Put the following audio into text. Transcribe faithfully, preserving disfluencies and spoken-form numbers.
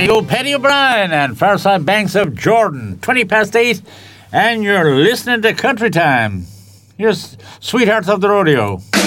you, Paddy O'Brien and Farside Banks of Jordan. twenty past eight, and you're listening to Country Time. Here's Sweethearts of the Rodeo.